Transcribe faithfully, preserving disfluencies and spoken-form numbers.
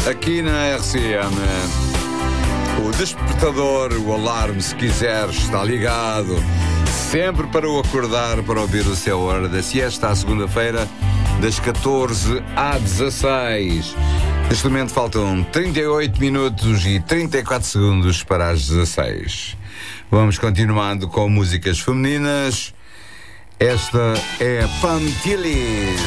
aqui na R C M. O despertador, o alarme, se quiser, está ligado. Sempre para o acordar, para ouvir o seu hora da siesta, à segunda-feira, das catorze às dezasseis. Neste momento faltam trinta e oito minutos e trinta e quatro segundos para as dezasseis. Vamos continuando com músicas femininas. Esta é a Pam Tillis.